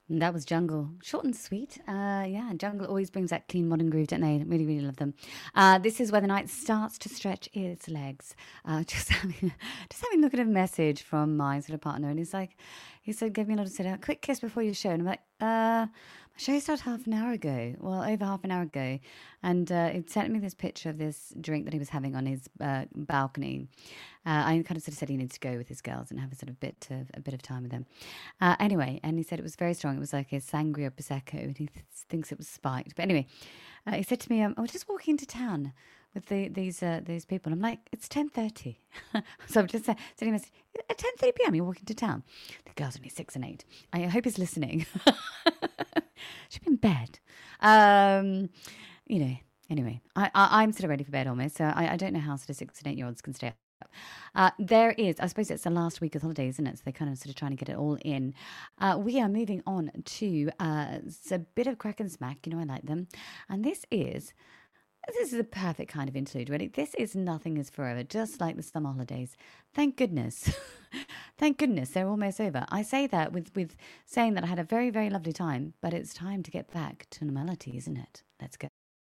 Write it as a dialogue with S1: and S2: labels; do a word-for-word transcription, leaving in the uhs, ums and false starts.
S1: That was Jungle. Short and sweet. Uh, yeah, Jungle always brings that clean modern groove, don't they? Really, really love them. Uh, this is where the night starts to stretch its legs. Uh, just having, just having a look at a message from my sort of partner, and he's like, he said, "Give me a little sit a quick kiss before your show." And I'm like, uh, my show started half an hour ago. Well, over half an hour ago, and uh, it sent me this picture of this drink that he was having on his uh, balcony. Uh, I kind of sort of said he needs to go with his girls and have a sort of bit of a bit of time with them. Uh, anyway, and he said it was very strong. It was like a sangria prosecco, and he th- thinks it was spiked. But anyway, uh, he said to me, um, "I was just walking into town with the, these uh, these people." I'm like, "It's ten thirty," so I'm just uh, sending a message at ten thirty p m. You're walking to town. The girl's only six and eight. I hope he's listening. Should be in bed. Um, you know. Anyway, I, I I'm sort of ready for bed almost. So I, I don't know how sort of six and eight year olds can stay up. Uh, there is, I suppose it's the last week of holidays, isn't it? So they're kind of sort of trying to get it all in. Uh, we are moving on to uh, it's a bit of crack and smack. You know, I like them. And this is, this is a perfect kind of interlude, really. This is Nothing is Forever, just like the summer holidays. Thank goodness. Thank goodness they're almost over. I say that with, with saying that I had a very, very lovely time, but it's time to get back to normality, isn't it? Let's go.